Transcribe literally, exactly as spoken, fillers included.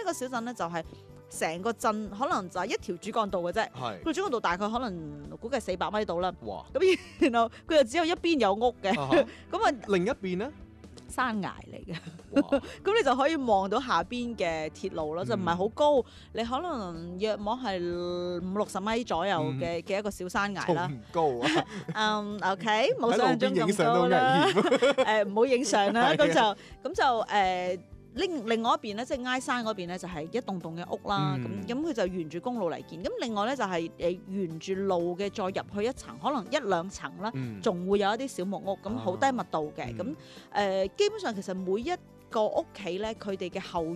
個小鎮咧就係、成個鎮可能就係一條主幹道嘅啫， 係個主幹道大概可能估計四百米度啦。 哇！ 咁然後佢就只有一邊有屋嘅， 啊哈咁啊另一邊咧， 山崖嚟嘅， 哇！ 咁你就可以望到下邊嘅鐵路咯，就唔係好高，你可能約莫係五六十米左右嘅嘅一個小山崖啦。 仲唔高啊？ 嗯，OK，冇喺路想象中咁邊影相都危高啦。 險。 誒唔好影相啦， 係咁就咁就誒另另外一邊咧，即係挨山嗰邊咧，就係一棟棟嘅屋啦。咁嗯咁佢就沿住公路嚟建。咁另外咧就係誒沿住路嘅再入去一層，可能一兩層啦， 嗯仲會有一啲小木屋，咁好低密度嘅。咁誒、 嗯基本上其實每一個屋企咧，佢哋嘅後